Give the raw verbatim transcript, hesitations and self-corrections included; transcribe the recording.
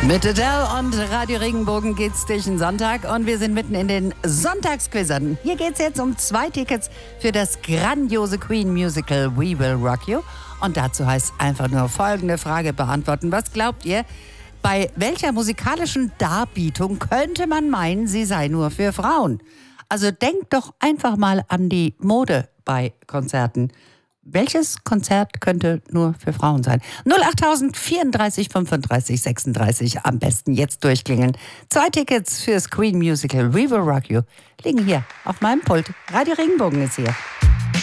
Mit Adele und Radio Regenbogen geht's durch den Sonntag und wir sind mitten in den Sonntagsquizzern. Hier geht's jetzt um zwei Tickets für das grandiose Queen-Musical We Will Rock You. Und dazu heißt einfach nur folgende Frage beantworten. Was glaubt ihr, bei welcher musikalischen Darbietung könnte man meinen, sie sei nur für Frauen? Also denkt doch einfach mal an die Mode bei Konzerten. Welches Konzert könnte nur für Frauen sein? null acht vierunddreißig fünfunddreißig sechsunddreißig. Am besten jetzt durchklingeln. Zwei Tickets fürs Queen Musical We Will Rock You liegen hier auf meinem Pult. Radio Regenbogen ist hier.